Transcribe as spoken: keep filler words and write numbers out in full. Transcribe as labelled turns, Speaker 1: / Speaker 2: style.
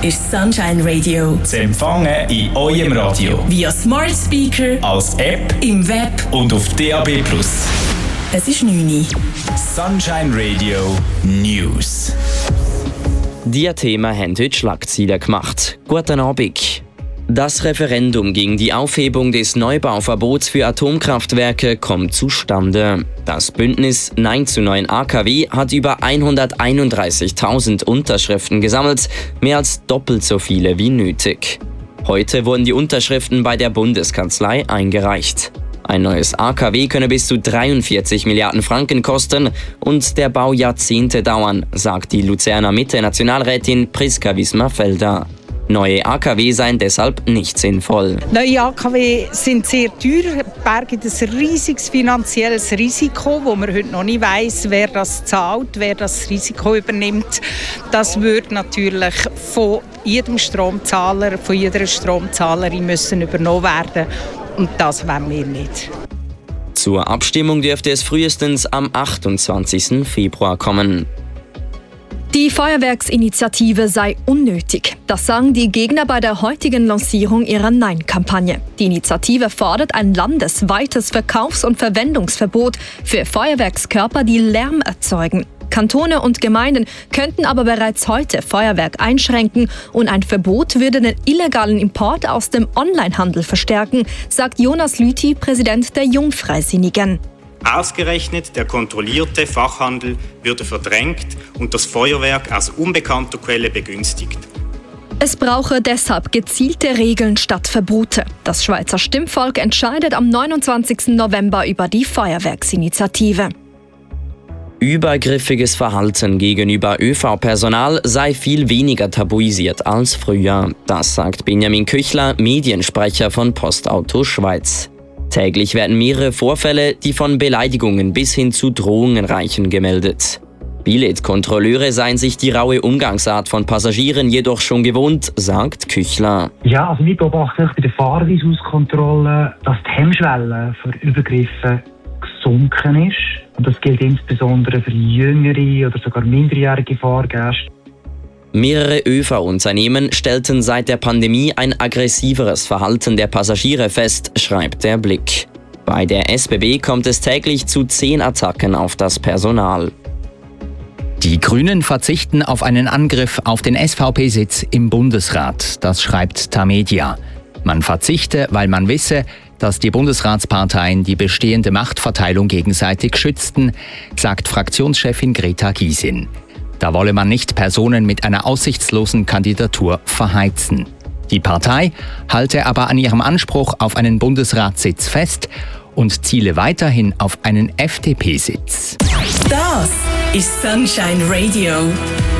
Speaker 1: ist Sunshine Radio.
Speaker 2: Zu empfangen in eurem Radio.
Speaker 1: Via Smart Speaker,
Speaker 2: als App,
Speaker 1: im Web
Speaker 2: und auf D A B plus.
Speaker 1: Es ist neun Uhr.
Speaker 2: Sunshine Radio News.
Speaker 3: Die Themen haben heute Schlagzeilen gemacht. Guten Abend. Das Referendum gegen die Aufhebung des Neubauverbots für Atomkraftwerke kommt zustande. Das Bündnis Nein zu neuen A K W hat über hunderteinunddreißigtausend Unterschriften gesammelt, mehr als doppelt so viele wie nötig. Heute wurden die Unterschriften bei der Bundeskanzlei eingereicht. Ein neues A K W könne bis zu dreiundvierzig Milliarden Franken kosten und der Bau Jahrzehnte dauern, sagt die Luzerner Mitte-Nationalrätin Priska Wismar-Felder. Neue A K W seien deshalb nicht sinnvoll.
Speaker 4: Neue A K W sind sehr teuer, bergen ein riesiges finanzielles Risiko, wo man heute noch nicht weiss, wer das zahlt, wer das Risiko übernimmt. Das würde natürlich von jedem Stromzahler, von jeder Stromzahlerin müssen übernommen werden. Und das wollen wir nicht.
Speaker 3: Zur Abstimmung dürfte es frühestens am achtundzwanzigsten Februar kommen.
Speaker 5: Die Feuerwerksinitiative sei unnötig. Das sagen die Gegner bei der heutigen Lancierung ihrer Nein-Kampagne. Die Initiative fordert ein landesweites Verkaufs- und Verwendungsverbot für Feuerwerkskörper, die Lärm erzeugen. Kantone und Gemeinden könnten aber bereits heute Feuerwerk einschränken und ein Verbot würde den illegalen Import aus dem Onlinehandel verstärken, sagt Jonas Lüthi, Präsident der Jungfreisinnigen.
Speaker 6: Ausgerechnet der kontrollierte Fachhandel würde verdrängt und das Feuerwerk aus unbekannter Quelle begünstigt.
Speaker 5: Es brauche deshalb gezielte Regeln statt Verbote. Das Schweizer Stimmvolk entscheidet am neunundzwanzigsten November über die Feuerwerksinitiative.
Speaker 3: Übergriffiges Verhalten gegenüber Ö V-Personal sei viel weniger tabuisiert als früher. Das sagt Benjamin Küchler, Mediensprecher von Postauto Schweiz. Täglich werden mehrere Vorfälle, die von Beleidigungen bis hin zu Drohungen reichen, gemeldet. Billetkontrolleure seien sich die raue Umgangsart von Passagieren jedoch schon gewohnt, sagt Küchler.
Speaker 7: Ja, also wir beobachten bei der Fahrerweisungskontrolle, dass die Hemmschwelle für Übergriffe gesunken ist. Und das gilt insbesondere für jüngere oder sogar minderjährige Fahrgäste.
Speaker 3: Mehrere Ö V-Unternehmen stellten seit der Pandemie ein aggressiveres Verhalten der Passagiere fest, schreibt der Blick. Bei der S B B kommt es täglich zu zehn Attacken auf das Personal.
Speaker 8: Die Grünen verzichten auf einen Angriff auf den S V P-Sitz im Bundesrat, das schreibt Tamedia. Man verzichte, weil man wisse, dass die Bundesratsparteien die bestehende Machtverteilung gegenseitig schützten, sagt Fraktionschefin Greta Gysin. Da wolle man nicht Personen mit einer aussichtslosen Kandidatur verheizen. Die Partei halte aber an ihrem Anspruch auf einen Bundesratssitz fest und ziele weiterhin auf einen F D P-Sitz.
Speaker 1: Das ist Sunshine Radio.